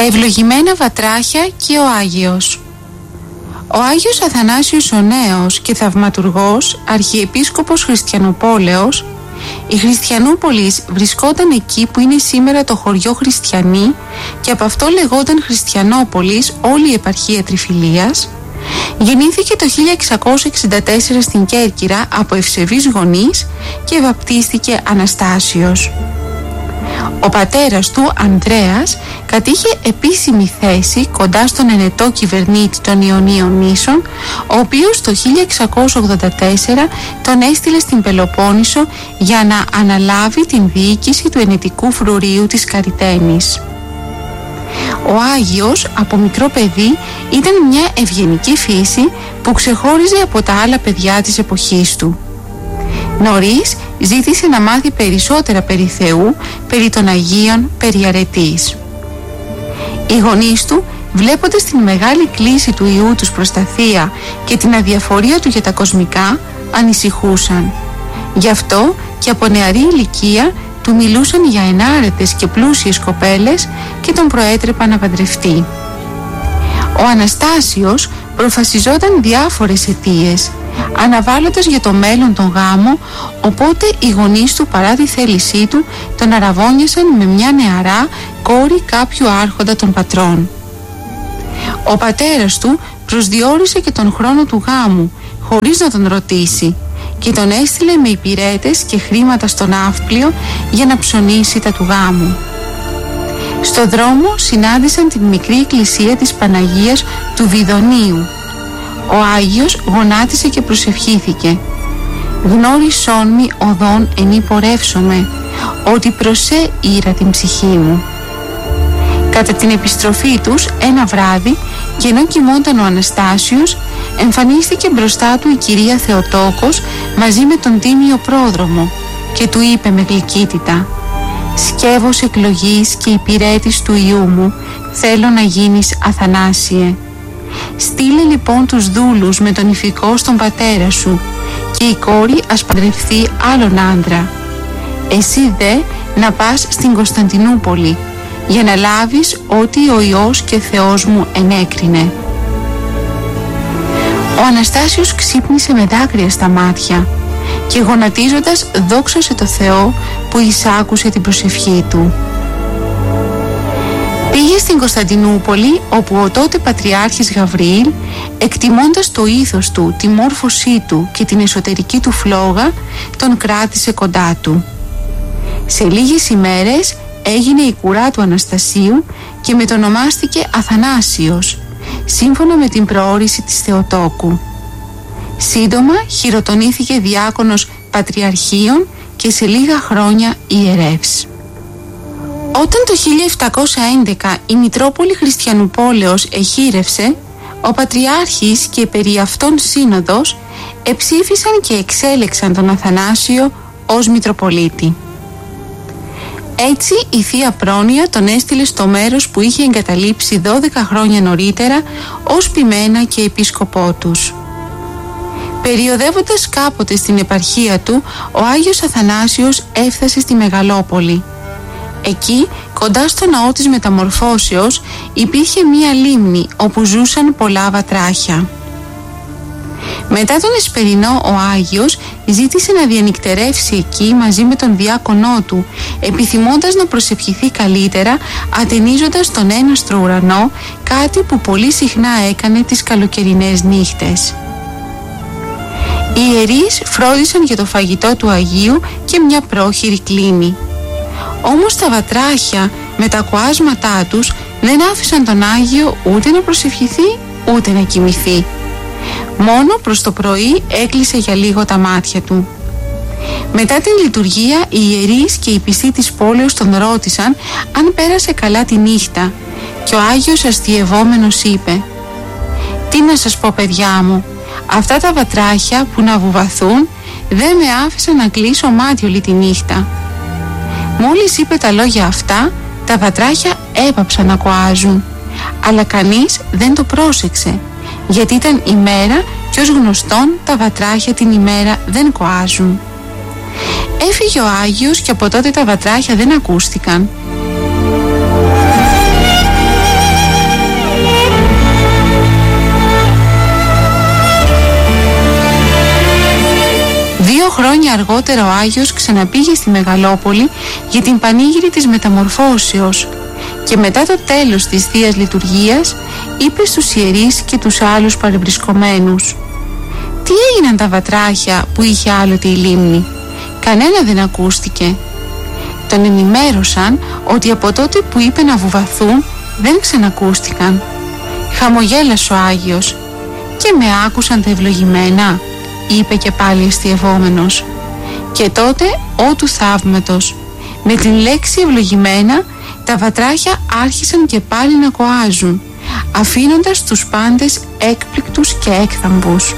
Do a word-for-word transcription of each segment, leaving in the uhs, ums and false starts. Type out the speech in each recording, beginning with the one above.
ευλογημένα βατράχια και ο Άγιος. Ο Άγιος Αθανάσιος ο Νέος και θαυματουργός, αρχιεπίσκοπος Χριστιανοπόλεως, η Χριστιανούπολης βρισκόταν εκεί που είναι σήμερα το χωριό Χριστιανή και από αυτό λεγόταν Χριστιανόπολης όλη η επαρχία Τριφυλίας. Γεννήθηκε το χίλια εξακόσια εξήντα τέσσερα στην Κέρκυρα από ευσεβείς γονείς και βαπτίστηκε Αναστάσιος. Ο πατέρας του, Ανδρέας, κατήχε επίσημη θέση κοντά στον ενετό κυβερνήτη των Ιωνίων νήσων, ο οποίος το χίλια εξακόσια ογδόντα τέσσερα τον έστειλε στην Πελοπόννησο για να αναλάβει την διοίκηση του ενετικού φρουρίου της Καριταίνης. Ο Άγιος από μικρό παιδί ήταν μια ευγενική φύση που ξεχώριζε από τα άλλα παιδιά της εποχής του. Νωρίς ζήτησε να μάθει περισσότερα περί Θεού, περί των Αγίων, περί αρετής. Οι γονείς του, βλέποντας την μεγάλη κλίση του Υιού τους προς τα Θεία και την αδιαφορία του για τα κοσμικά, ανησυχούσαν. Γι' αυτό και από νεαρή ηλικία του μιλούσαν για ενάρετες και πλούσιες κοπέλες και τον προέτρεπαν να παντρευτεί. Ο Αναστάσιος προφασιζόταν διάφορες αιτίες, αναβάλλοντας για το μέλλον τον γάμο, οπότε οι γονείς του παρά τη θέλησή του τον αραβώνιασαν με μια νεαρά κόρη κάποιου άρχοντα των πατρών. Ο πατέρας του προσδιορίσε και τον χρόνο του γάμου χωρίς να τον ρωτήσει και τον έστειλε με υπηρέτες και χρήματα στο ναύπλιο για να ψωνίσει τα του γάμου. Στο δρόμο συνάντησαν την μικρή εκκλησία της Παναγίας του Βιδονίου. Ο Άγιος γονάτισε και προσευχήθηκε: «Γνώρισόν μη οδόν ενή πορεύσομαι, ότι προσέ ήρα την ψυχή μου». Κατά την επιστροφή τους ένα βράδυ, και ενώ κοιμόταν ο Αναστάσιος, εμφανίστηκε μπροστά του η κυρία Θεοτόκος μαζί με τον τίμιο πρόδρομο και του είπε με γλυκύτητα: «Σκεύος εκλογής και υπηρέτης του Υιού μου, θέλω να γίνεις Αθανάσιε. Στείλε λοιπόν τους δούλους με τον ηφικό στον πατέρα σου και η κόρη ας παντρευτεί άλλον άντρα. Εσύ δε να πας στην Κωνσταντινούπολη για να λάβεις ό,τι ο Υιός και Θεός μου ενέκρινε». Ο Αναστάσιος ξύπνησε με δάκρυα στα μάτια και γονατίζοντας δόξασε το Θεό που εισάκουσε την προσευχή του. Πήγε στην Κωνσταντινούπολη, όπου ο τότε Πατριάρχης Γαβριήλ, εκτιμώντας το ήθος του, τη μόρφωσή του και την εσωτερική του φλόγα, τον κράτησε κοντά του. Σε λίγες ημέρες έγινε η κουρά του Αναστασίου και μετονομάστηκε Αθανάσιος, σύμφωνα με την προώρηση της Θεοτόκου. Σύντομα χειροτονήθηκε διάκονος πατριαρχείων και σε λίγα χρόνια ιερεύς. Όταν το χίλια επτακόσια έντεκα η Μητρόπολη Χριστιανουπόλεως εχείρευσε, ο Πατριάρχης και περί αυτών σύνοδος εψήφισαν και εξέλεξαν τον Αθανάσιο ως Μητροπολίτη. Έτσι η Θεία Πρόνοια τον έστειλε στο μέρος που είχε εγκαταλείψει δώδεκα χρόνια νωρίτερα ως ποιμένα και επίσκοπό τους. Περιοδεύοντας κάποτε στην επαρχία του, ο Άγιος Αθανάσιος έφτασε στη Μεγαλόπολη. Εκεί, κοντά στο ναό της Μεταμορφώσεως, υπήρχε μία λίμνη όπου ζούσαν πολλά βατράχια. Μετά τον Εσπερινό, ο Άγιος ζήτησε να διανυκτερεύσει εκεί μαζί με τον διάκονό του, επιθυμώντας να προσευχηθεί καλύτερα, ατενίζοντας τον έναστρο ουρανό, κάτι που πολύ συχνά έκανε τις καλοκαιρινές νύχτες. Οι ιερείς φρόντισαν για το φαγητό του Αγίου και μια πρόχειρη κλίνη. Όμως τα βατράχια με τα κοάσματά τους δεν άφησαν τον Άγιο ούτε να προσευχηθεί ούτε να κοιμηθεί. Μόνο προς το πρωί έκλεισε για λίγο τα μάτια του. Μετά την λειτουργία, οι ιερείς και οι πιστοί της πόλεως τον ρώτησαν αν πέρασε καλά τη νύχτα και ο Άγιος αστιευόμενος είπε: «Τι να σας πω, παιδιά μου, αυτά τα βατράχια που να βουβαθούν δεν με άφησαν να κλείσω μάτι όλη τη νύχτα». Μόλις είπε τα λόγια αυτά, τα βατράχια έπαψαν να κοάζουν, αλλά κανείς δεν το πρόσεξε, γιατί ήταν ημέρα και ως γνωστόν τα βατράχια την ημέρα δεν κοάζουν. Έφυγε ο Άγιος και από τότε τα βατράχια δεν ακούστηκαν. χρόνια αργότερα ο Άγιος ξαναπήγε στη Μεγαλόπολη για την πανήγυρη της Μεταμορφώσεως και μετά το τέλος της Θείας Λειτουργίας είπε στους ιερείς και τους άλλους παρευρισκομένους: «Τι έγιναν τα βατράχια που είχε άλλοτε η λίμνη?» Κανένα δεν ακούστηκε. Τον ενημέρωσαν ότι από τότε που είπε να βουβαθούν δεν ξανακούστηκαν. Χαμογέλασε ο Άγιος. «Και με άκουσαν τα ευλογημένα?» είπε και πάλι εστιευόμενος. Και τότε ό του θαύματος, με την λέξη ευλογημένα, τα βατράχια άρχισαν και πάλι να κοάζουν, αφήνοντας τους πάντες έκπληκτους και έκθαμπους.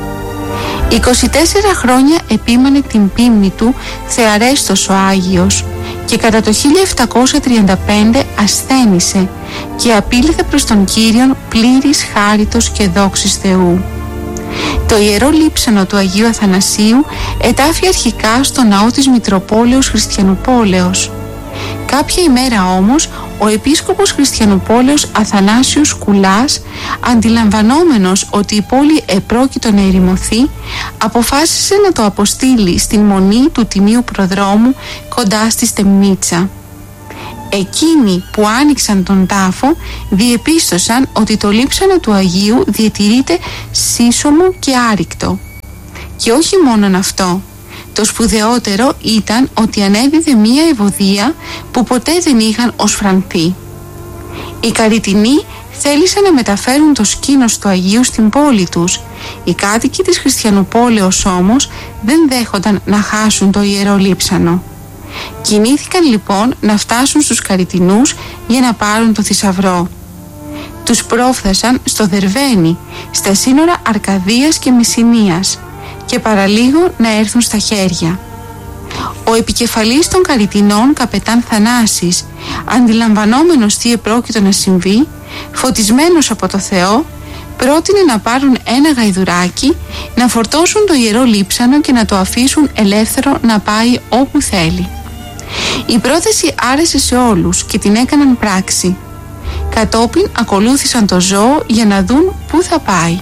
είκοσι τέσσερα χρόνια επίμανε την πίμνη του Θεαρέστος ο Άγιος και κατά το χίλια επτακόσια τριάντα πέντε ασθένησε και απήλθε προς τον Κύριον πλήρης χάριτος και δόξης Θεού. Το ιερό λείψανο του Αγίου Αθανασίου ετάφη αρχικά στο ναό της Μητροπόλεως Χριστιανουπόλεως. Κάποια ημέρα όμως ο επίσκοπος Χριστιανουπόλεως Αθανάσιος Κουλάς, αντιλαμβανόμενος ότι η πόλη επρόκειτο να ερημωθεί, αποφάσισε να το αποστείλει στην μονή του Τιμίου Προδρόμου κοντά στη Στεμνίτσα. Εκείνοι που άνοιξαν τον τάφο διεπίστωσαν ότι το λείψανο του Αγίου διατηρείται σύσσωμο και άρρηκτο. Και όχι μόνον αυτό. Το σπουδαιότερο ήταν ότι ανέδιδε μία ευωδία που ποτέ δεν είχαν οσφρανθεί. Οι Καριτινοί θέλησαν να μεταφέρουν το σκήνος του Αγίου στην πόλη τους. Οι κάτοικοι της Χριστιανουπόλεως όμως δεν δέχονταν να χάσουν το ιερό λείψανο. Κινήθηκαν λοιπόν να φτάσουν στους Καριτινούς για να πάρουν το θησαυρό. Τους πρόφθασαν στο Δερβαίνι, στα σύνορα Αρκαδίας και Μυσσηνίας, και παραλίγο να έρθουν στα χέρια. Ο επικεφαλής των Καριτινών, καπετάν Θανάσης, αντιλαμβανόμενος τι επρόκειτο να συμβεί, φωτισμένος από το Θεό, πρότεινε να πάρουν ένα γαϊδουράκι, να φορτώσουν το ιερό λείψανο και να το αφήσουν ελεύθερο να πάει όπου θέλει. Η πρόθεση άρεσε σε όλους και την έκαναν πράξη. Κατόπιν ακολούθησαν το ζώο για να δουν πού θα πάει.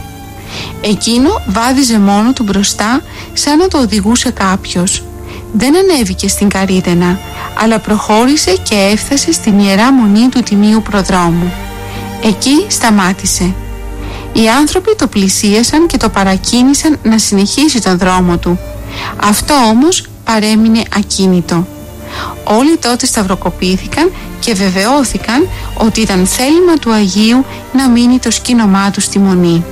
Εκείνο βάδιζε μόνο του μπροστά σαν να το οδηγούσε κάποιος. Δεν ανέβηκε στην Καρύτενα, αλλά προχώρησε και έφτασε στην Ιερά Μονή του Τιμίου Προδρόμου. Εκεί σταμάτησε. Οι άνθρωποι το πλησίασαν και το παρακίνησαν να συνεχίσει τον δρόμο του. Αυτό όμως παρέμεινε ακίνητο. Όλοι τότε σταυροκοπήθηκαν και βεβαιώθηκαν ότι ήταν θέλημα του Αγίου να μείνει το σκήνομά του στη Μονή.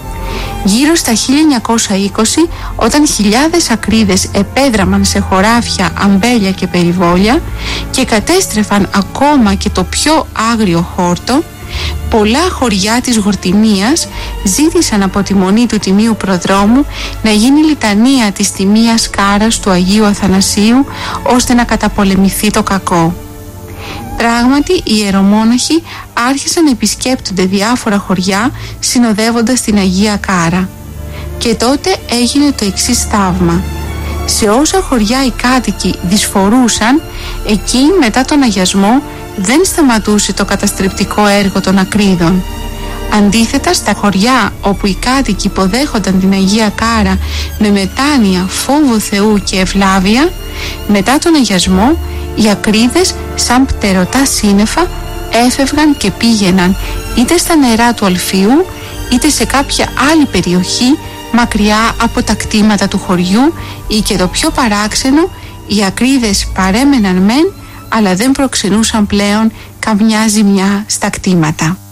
Γύρω στα χίλια εννιακόσια είκοσι, όταν χιλιάδες ακρίδες επέδραμαν σε χωράφια, αμπέλια και περιβόλια και κατέστρεφαν ακόμα και το πιο άγριο χόρτο, πολλά χωριά της Γορτινίας ζήτησαν από τη Μονή του Τιμίου Προδρόμου να γίνει λιτανία της τιμίας κάρας του Αγίου Αθανασίου, ώστε να καταπολεμηθεί το κακό. Πράγματι, οι ιερομόναχοι άρχισαν να επισκέπτονται διάφορα χωριά συνοδεύοντας την Αγία Κάρα. Και τότε έγινε το εξής θαύμα. Σε όσα χωριά οι κάτοικοι δυσφορούσαν, εκεί μετά τον αγιασμό δεν σταματούσε το καταστρεπτικό έργο των ακρίδων. Αντίθετα, στα χωριά όπου οι κάτοικοι υποδέχονταν την Αγία Κάρα με μετάνοια, φόβο Θεού και ευλάβεια, μετά τον αγιασμό οι ακρίδες σαν πτερωτά σύννεφα έφευγαν και πήγαιναν είτε στα νερά του Αλφίου είτε σε κάποια άλλη περιοχή μακριά από τα κτήματα του χωριού, ή και το πιο παράξενο, οι ακρίδες παρέμεναν μεν αλλά δεν προξενούσαν πλέον καμιά ζημιά στα κτήματα.